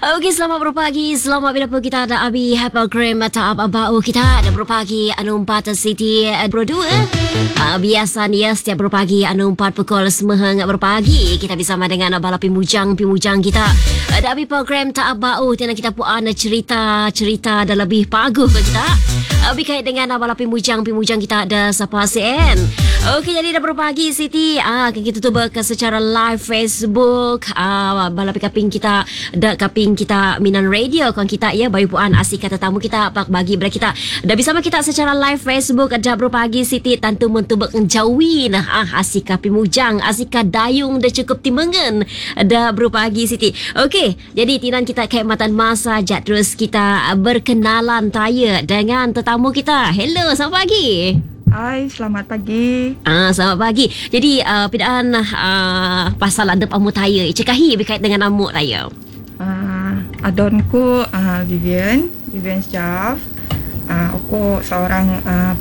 Okey, selamat berpagi. Selamat bila kita ada Abi program Taab Bau kita ada berpagi anu 4 City berdua. Biasa ni setiap berpagi anu 4 pukul semehang berpagi kita bersama dengan bala pimujang kita. Ada Abi program Taab Bau dan kita puan cerita dah lebih paguh kita. Abi kait dengan bala pimujang kita ada siapa CN. Okey, jadi dah berpagi Siti. Kita tutup secara live Facebook. Bala kaping kita dak kaping kita Minan Radio kan kita ya bayu puan asik kata tamu kita pak bagi ber kita dah bersama kita secara live Facebook ada berpagi Siti tantu mentubek jauhi nah asik kaping mujang asik dayung dah cukup timengen dah berpagi Siti. Okey, jadi tinan kita khidmatan masa jat terus kita berkenalan taya dengan tetamu kita. Hello, selamat pagi. Hai, selamat pagi. Selamat pagi. Jadi pidaan pasal ada amu taya cekahi berkait dengan amu taya. Adonku Vivian Syaf. Aku seorang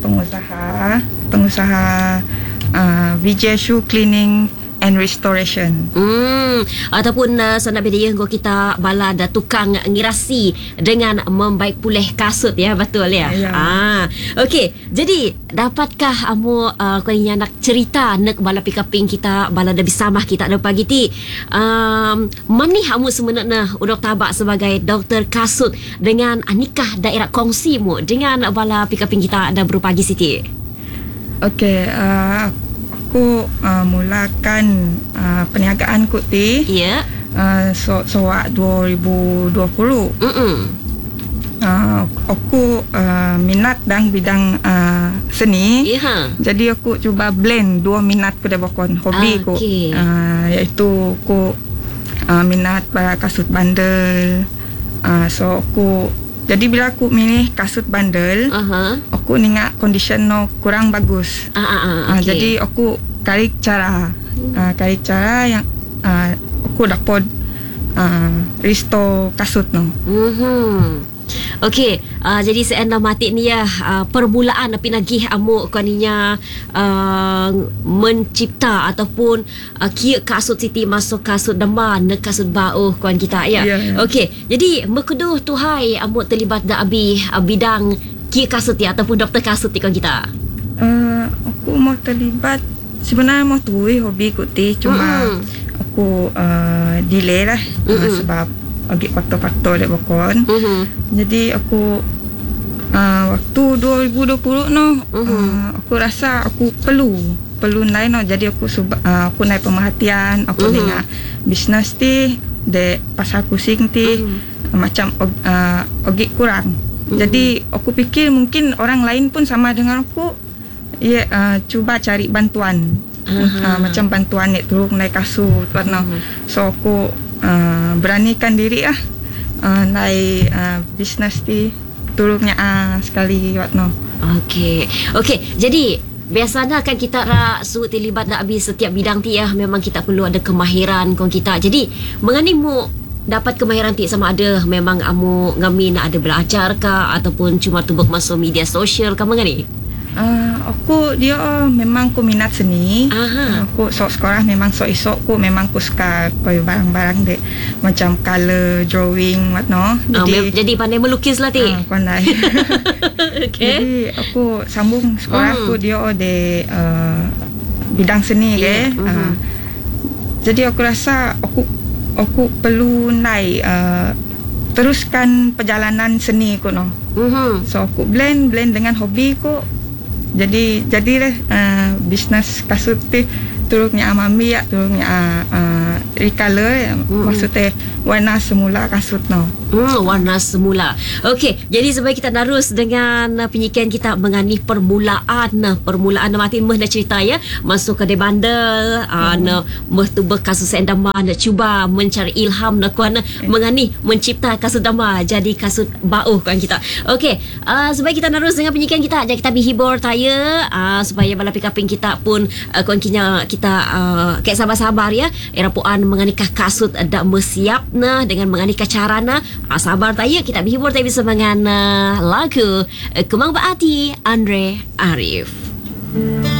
pengusaha VJ Shoe Cleaning and Restoration. Ataupun sana beda yang kita bala ada tukang ngirasi dengan membaik pulih kasut ya, betul ya. Okey, jadi dapatkah amu kau ni nak cerita nak bala pikaping kita bala dah bersama kita ada pagi ti. Mani amu sebenarnya udah tabak sebagai doktor kasut dengan nikah daerah kongsi mu dengan bala pikaping kita ada berpagi Siti. Okey, aku mulakan perniagaan ku ti. Ya. Sewak 2020. Aku minat dalam bidang seni. Jadi aku cuba blend dua minat ku debokon hobi ku. Iaitu aku minat pada kasut bandel. So aku jadi bila aku milih kasut bandel, aku ingat condition no kurang bagus. Jadi aku cari cara yang aku dapat restore kasut no. Okey, jadi saya nak mati ni ya permulaan api nagih amu kaninya mencipta ataupun kia kasut Siti masuk kasut deman ne kasut bau kawan kita ya. Okey, jadi mekuduh tuhai amu terlibat dak abi bidang kia kasut ya ataupun doktor kasut kawan kita. Aku mau terlibat sebenarnya mau tuai hobi ku ti cuma aku delay lah sebab bagi faktor-faktor dek bokon. Jadi aku waktu 2020 no aku rasa aku perlu naik no. Jadi aku naik pemerhatian, aku dengar bisnes ti dek pasar pusing ti macam ogi kurang. Jadi aku fikir mungkin orang lain pun sama dengan aku cuba cari bantuan. Macam bantuan ni turun naik kasut no. So aku beranikan diri naik bisnes di turunnya sekali no. Okey, jadi biasanya kan kita su terlibat nak habis setiap bidang ti memang kita perlu ada kemahiran kon kita. Jadi mengani mu dapat kemahiran ti sama ada memang amu ngami nak ada belajar kah ataupun cuma tubuk masuk media sosial kah mengani? Aku memang aku minat seni. Aku sekolah memang esok aku memang aku suka koyo barang-barang dek macam color drawing what no. Jadi pandai melukis lah ti. Pandai. Jadi aku sambung sekolah aku de bidang seni ke. Jadi aku rasa aku perlu naik teruskan perjalanan seni aku no. So aku blend dengan hobi aku. Jadilah bisnes kasut tu turunnya amami ya turunnya recolor maksudnya warna semula kasut no. Warna semula. Okey, jadi supaya kita narus dengan penyikian kita mengenai permulaan mati meh nak cerita ya masuk ke bandel meh tu berkasus endama nak cuba mencari ilham nak kuana mengenai mencipta kasut dama jadi kasut bau kan kita. Okey, supaya kita narus dengan penyikian kita jadi kita bihibur taya supaya bala pikaping kita pun konkinya kita kayak sabar-sabar ya era puan mengenai kasut ada mesiap dengan mengenai carana sabar taya kita berhibur tapi bersama dengan lagu Kemang Baati Andre Arif.